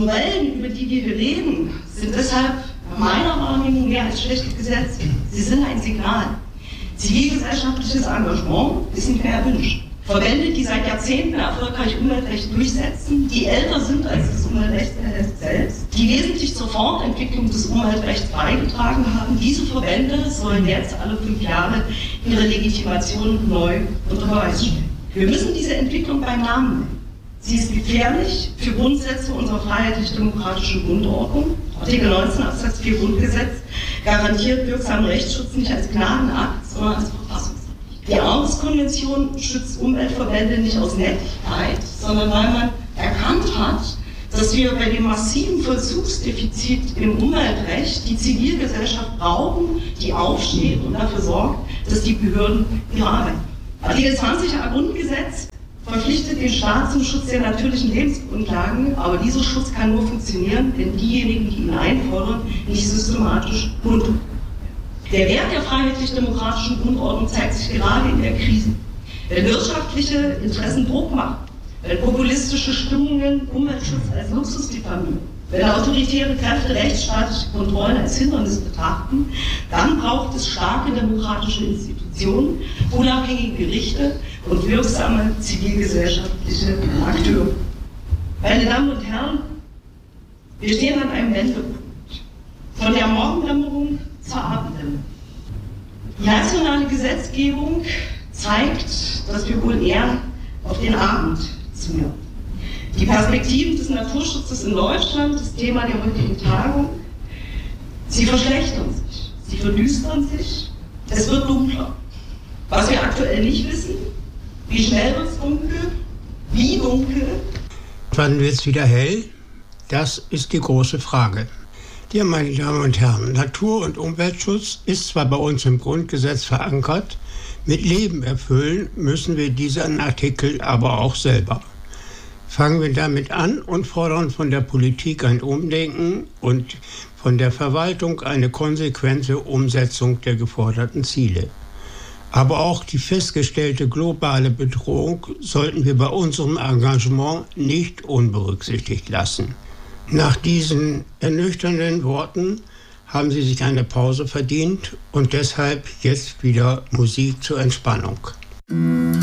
Novellen, über die wir hier reden, sind deshalb meiner Wahrnehmung mehr als schlechte Gesetze. Sie sind ein Signal. Zivilgesellschaftliches Engagement ist nicht mehr erwünscht. Verbände, die seit Jahrzehnten erfolgreich Umweltrecht durchsetzen, die älter sind als das Umweltrecht selbst, die wesentlich zur Fortentwicklung des Umweltrechts beigetragen haben, diese Verbände sollen jetzt alle 5 Jahre ihre Legitimation neu unter Beweis stellen. Wir müssen diese Entwicklung beim Namen nennen. Sie ist gefährlich für Grundsätze unserer freiheitlich-demokratischen Grundordnung. Artikel 19 Absatz 4 Grundgesetz garantiert wirksamen Rechtsschutz nicht als Gnadenakt, sondern als Verfassungsrecht. Die Aarhus-Konvention schützt Umweltverbände nicht aus Nettigkeit, sondern weil man erkannt hat, dass wir bei dem massiven Vollzugsdefizit im Umweltrecht die Zivilgesellschaft brauchen, die aufsteht und dafür sorgt, dass die Behörden ihre Arbeit machen. Artikel 20a Grundgesetz verpflichtet den Staat zum Schutz der natürlichen Lebensgrundlagen, aber dieser Schutz kann nur funktionieren, wenn diejenigen, die ihn einfordern, nicht systematisch kundtun. Der Wert der freiheitlich-demokratischen Grundordnung zeigt sich gerade in der Krise. Wenn wirtschaftliche Interessen Druck machen, wenn populistische Stimmungen Umweltschutz als Luxus diffamieren, wenn autoritäre Kräfte rechtsstaatliche Kontrollen als Hindernis betrachten, dann braucht es starke demokratische Institutionen, unabhängige Gerichte und wirksame zivilgesellschaftliche Akteure. Meine Damen und Herren, wir stehen an einem Wendepunkt. Von der Morgendämmerung zur Abenddämmerung. Die nationale Gesetzgebung zeigt, dass wir wohl eher auf den Abend zunehmen. Die Perspektiven des Naturschutzes in Deutschland, das Thema der heutigen Tagung, sie verschlechtern sich, sie verdüstern sich, es wird dunkler. Was wir aktuell nicht wissen, wie schnell wird es dunkel, wie dunkel. Wann wird es wieder hell? Das ist die große Frage. Ja, meine Damen und Herren, Natur- und Umweltschutz ist zwar bei uns im Grundgesetz verankert, mit Leben erfüllen müssen wir diesen Artikel aber auch selber. Fangen wir damit an und fordern von der Politik ein Umdenken und von der Verwaltung eine konsequente Umsetzung der geforderten Ziele. Aber auch die festgestellte globale Bedrohung sollten wir bei unserem Engagement nicht unberücksichtigt lassen. Nach diesen ernüchternden Worten haben Sie sich eine Pause verdient und deshalb jetzt wieder Musik zur Entspannung.